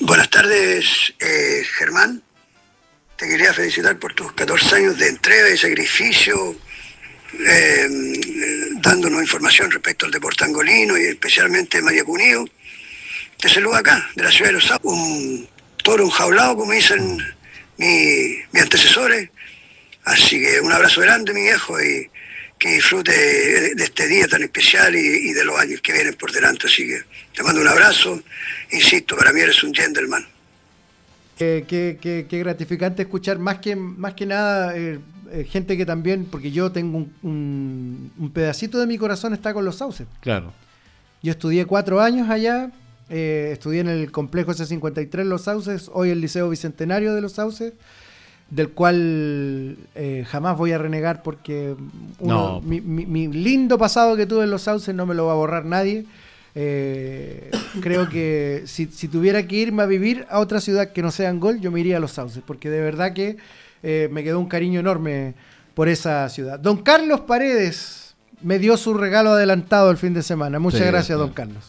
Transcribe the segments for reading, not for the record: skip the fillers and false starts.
Buenas tardes, Germán. Te quería felicitar por tus 14 años de entrega y sacrificio, eh, dándonos información respecto al deporte angolino y especialmente Mayeco Unido. Te saludo acá, de la ciudad de Los Sauces, un toro enjaulado, como dicen mis antecesores. Así que un abrazo grande, mi viejo, y que disfrute de este día tan especial y de los años que vienen por delante. Así que te mando un abrazo. Insisto, para mí eres un gentleman. Qué gratificante escuchar, más que nada, gente que también, porque yo tengo un pedacito de mi corazón está con Los Sauces. Claro. Yo estudié 4 años allá, estudié en el complejo C53 Los Sauces, hoy el Liceo Bicentenario de Los Sauces, del cual jamás voy a renegar porque mi lindo pasado que tuve en Los Sauces no me lo va a borrar nadie. Creo que si tuviera que irme a vivir a otra ciudad que no sea Angol, yo me iría a Los Sauces, porque de verdad que me quedó un cariño enorme por esa ciudad. Don Carlos Paredes me dio su regalo adelantado el fin de semana. Muchas gracias, don Carlos.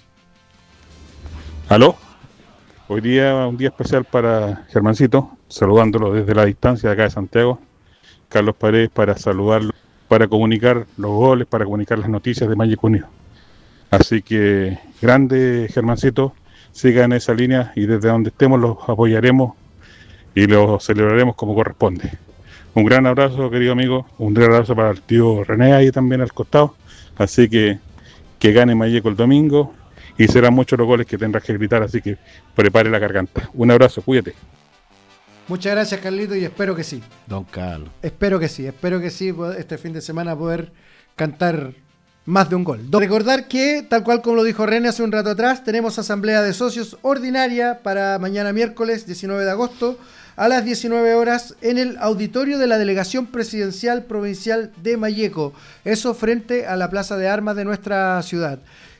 ¿Aló? Hoy día un día especial para Germancito, saludándolo desde la distancia de acá de Santiago. Carlos Paredes, para saludarlo, para comunicar los goles, para comunicar las noticias de Mayeco Unido. Así que grande Germancito, siga en esa línea y desde donde estemos los apoyaremos y los celebraremos como corresponde. Un gran abrazo, querido amigo, un gran abrazo para el tío René ahí también al costado. Así que gane Mayeco el domingo y serán muchos los goles que tendrás que gritar, así que prepare la garganta. Un abrazo, cuídate. Muchas gracias, Carlito, y espero que sí. Don Carlos. Espero que sí, este fin de semana poder cantar más de un gol. Recordar que, tal cual como lo dijo René hace un rato atrás, tenemos asamblea de socios ordinaria para mañana miércoles 19 de agosto a las 19 horas en el auditorio de la Delegación Presidencial Provincial de Mayeco. Eso frente a la Plaza de Armas de nuestra ciudad.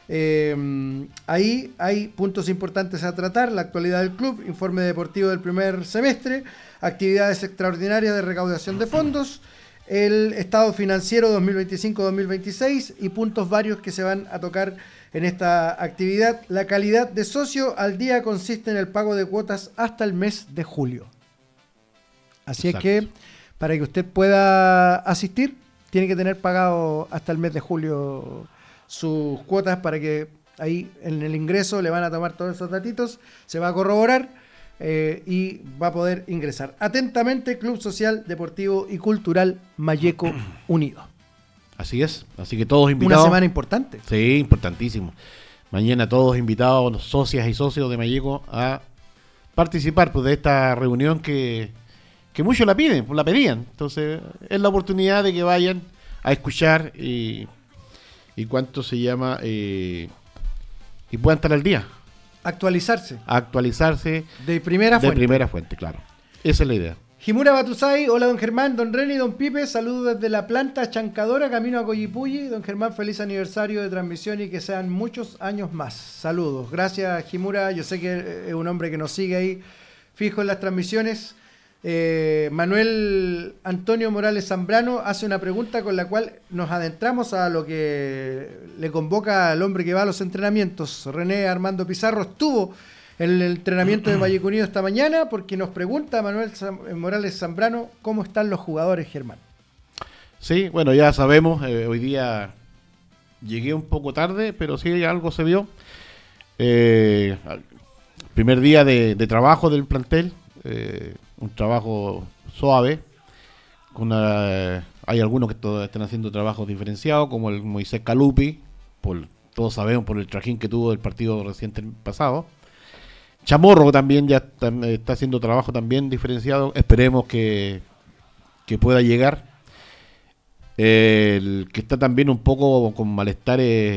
Ahí hay puntos importantes a tratar: la actualidad del club, informe deportivo del primer semestre, actividades extraordinarias de recaudación de fondos, el estado financiero 2025-2026 y puntos varios que se van a tocar en esta actividad. La calidad de socio al día consiste en el pago de cuotas hasta el mes de julio. Así Exacto. Es que para que usted pueda asistir, tiene que tener pagado hasta el mes de julio sus cuotas, para que ahí en el ingreso le van a tomar todos esos datitos, se va a corroborar y va a poder ingresar. Atentamente, Club Social, Deportivo y Cultural Mayeco Unido. Así es, así que todos invitados. Una semana importante. Sí, importantísimo. Mañana todos invitados, los socias y socios de Mayeco, a participar pues, de esta reunión que muchos la pedían. Entonces, es la oportunidad de que vayan a escuchar y cuánto se llama y puedan estar al día. Actualizarse. De primera fuente, claro. Esa es la idea. Jimura Batusay, hola don Germán, don René y don Pipe, saludos desde la planta chancadora, camino a Coyipulli. Don Germán, feliz aniversario de transmisión y que sean muchos años más. Saludos. Gracias, Jimura. Yo sé que es un hombre que nos sigue ahí fijo en las transmisiones. Manuel Antonio Morales Zambrano hace una pregunta con la cual nos adentramos a lo que le convoca al hombre que va a los entrenamientos. René Armando Pizarro estuvo en el entrenamiento de Mayeco Unido esta mañana, porque nos pregunta Manuel Morales Zambrano cómo están los jugadores, Germán. Sí, bueno, ya sabemos, hoy día llegué un poco tarde, pero sí algo se vio. Primer día de trabajo del plantel. Un trabajo suave. Hay algunos que están haciendo trabajos diferenciados, como el Moisés Calupi, todos sabemos por el trajín que tuvo del partido reciente pasado. Chamorro también ya está haciendo trabajo también diferenciado. Esperemos que pueda llegar. El que está también un poco con malestares